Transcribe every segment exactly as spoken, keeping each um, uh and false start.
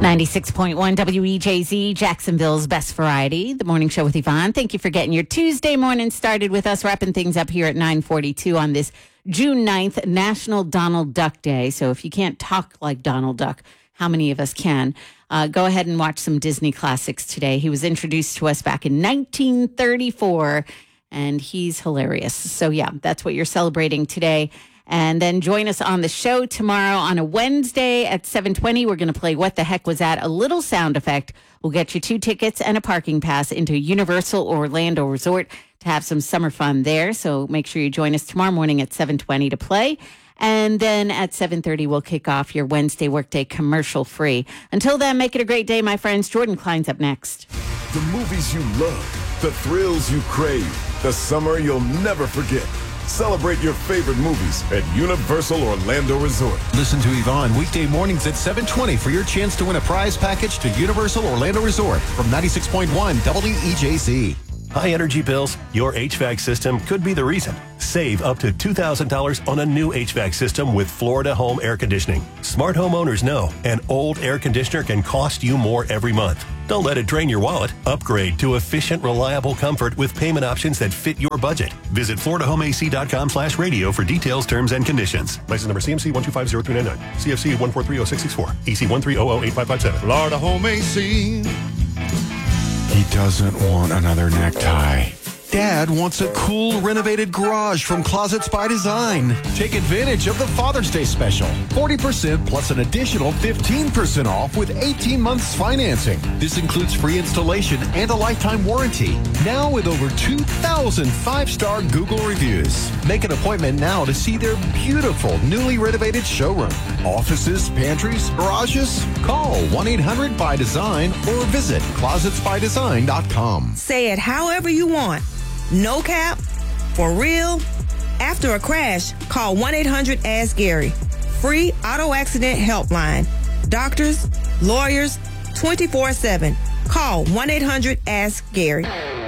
ninety-six point one W E J Z, Jacksonville's best variety, the morning show with Yvonne. Thank you for getting your Tuesday morning started with us, wrapping things up here at nine forty-two on this June ninth, National Donald Duck Day. So if you can't talk like Donald Duck, how many of us can? Uh, go ahead and watch some Disney classics today. He was introduced to us back in nineteen thirty-four, and he's hilarious. So yeah, that's what you're celebrating today. And then join us on the show tomorrow on a Wednesday at seven twenty. We're going to play What the Heck Was That? A little sound effect. We'll get you two tickets and a parking pass into Universal Orlando Resort to have some summer fun there. So make sure you join us tomorrow morning at seven twenty to play. And then at seven thirty, we'll kick off your Wednesday workday commercial free. Until then, make it a great day, my friends. Jordan Klein's up next. The movies you love, the thrills you crave, the summer you'll never forget. Celebrate your favorite movies at Universal Orlando Resort. Listen to Yvonne weekday mornings at seven twenty for your chance to win a prize package to Universal Orlando Resort from ninety-six point one W E J Z. High energy bills? Your H V A C system could be the reason. Save up to two thousand dollars on a new H V A C system with Florida Home Air Conditioning. Smart homeowners know an old air conditioner can cost you more every month. Don't let it drain your wallet. Upgrade to efficient, reliable comfort with payment options that fit your budget. Visit florida home a c dot com slash radio for details, terms, and conditions. License number C M C one two five zero three nine nine. C F C one four three zero six six four. E C one three zero zero eight five five seven. Florida Home A C. He doesn't want another necktie. Dad wants a cool, renovated garage from Closets by Design. Take advantage of the Father's Day special. forty percent plus an additional fifteen percent off with eighteen months financing. This includes free installation and a lifetime warranty. Now with over two thousand five-star Google reviews. Make an appointment now to see their beautiful, newly renovated showroom. Offices, pantries, garages? Call one eight hundred by design or visit closets by design dot com. Say it however you want. No cap, for real. After a crash, call one eight hundred ask Gary. Free auto accident helpline. Doctors, lawyers, twenty-four seven. Call one eight hundred ask Gary.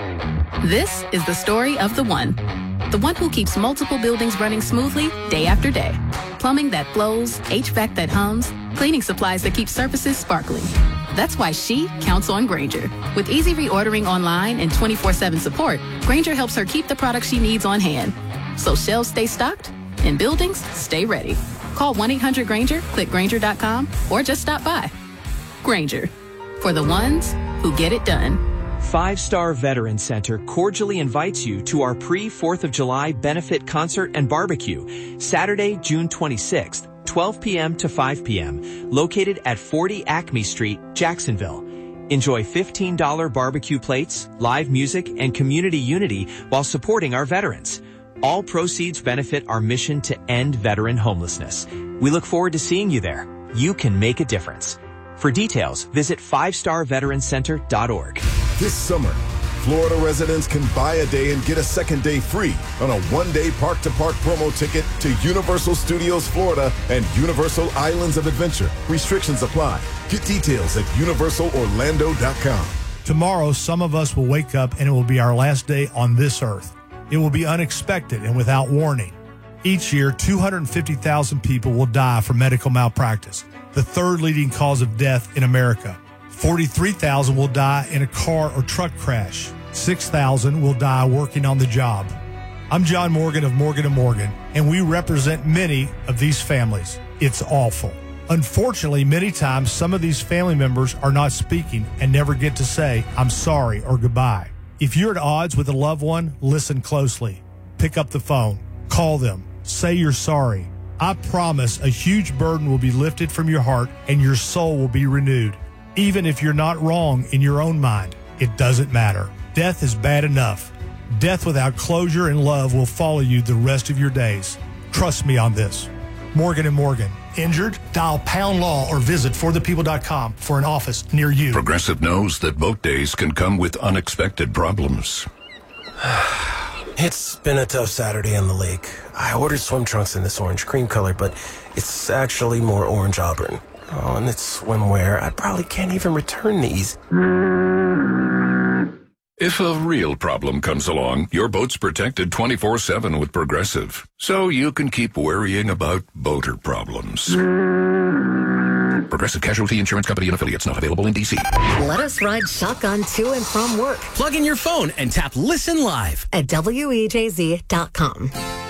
This is the story of the one. The one who keeps multiple buildings running smoothly day after day. Plumbing that flows, H V A C that hums, cleaning supplies that keep surfaces sparkling. That's why she counts on Grainger. With easy reordering online and twenty-four seven support, Grainger helps her keep the products she needs on hand. So shelves stay stocked and buildings stay ready. Call one eight hundred Grainger, click Grainger dot com, or just stop by. Grainger, for the ones who get it done. Five Star Veteran Center cordially invites you to our pre-fourth of July benefit concert and barbecue, Saturday, June twenty-sixth. twelve p.m. to five p.m., located at forty Acme Street, Jacksonville. Enjoy fifteen dollars barbecue plates, live music, and community unity while supporting our veterans. All proceeds benefit our mission to end veteran homelessness. We look forward to seeing you there. You can make a difference. For details, visit five star veteran center dot org. This summer, Florida residents can buy a day and get a second day free on a one-day park-to-park promo ticket to Universal Studios Florida and Universal Islands of Adventure. Restrictions apply. Get details at universal orlando dot com. Tomorrow, some of us will wake up and it will be our last day on this earth. It will be unexpected and without warning. Each year, two hundred fifty thousand people will die from medical malpractice, the third leading cause of death in America. forty-three thousand will die in a car or truck crash. six thousand will die working on the job. I'm John Morgan of Morgan and Morgan, and we represent many of these families. It's awful. Unfortunately, many times some of these family members are not speaking and never get to say, I'm sorry or goodbye. If you're at odds with a loved one, listen closely. Pick up the phone. Call them. Say you're sorry. I promise a huge burden will be lifted from your heart and your soul will be renewed. Even if you're not wrong in your own mind, it doesn't matter. Death is bad enough. Death without closure and love will follow you the rest of your days. Trust me on this. Morgan and Morgan. Injured? Dial pound law or visit for the people dot com for an office near you. Progressive knows that boat days can come with unexpected problems. It's been a tough Saturday on the lake. I ordered swim trunks in this orange cream color, but it's actually more orange auburn. Oh, and it's swimwear. I probably can't even return these. If a real problem comes along, your boat's protected twenty-four seven with Progressive, so you can keep worrying about boater problems. Progressive Casualty Insurance Company and affiliates, not available in D C. Let us ride shotgun to and from work. Plug in your phone and tap Listen Live at W E J Z dot com.